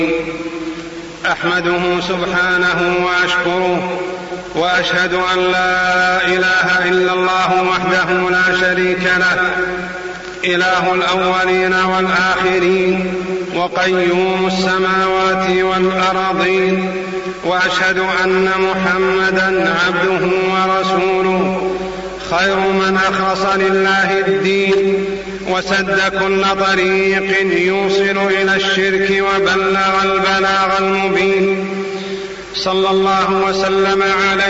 أحمده سبحانه وأشكره وأشهد أن لا إله إلا الله وحده لا شريك له إله الأولين والآخرين وقيوم السماوات والأرضين، وأشهد أن محمدا عبده ورسوله خير من أخلص لله الدين وسد كل طريق يوصل إلى الشرك وبلغ البلاغ المبين، صلى الله وسلم عليه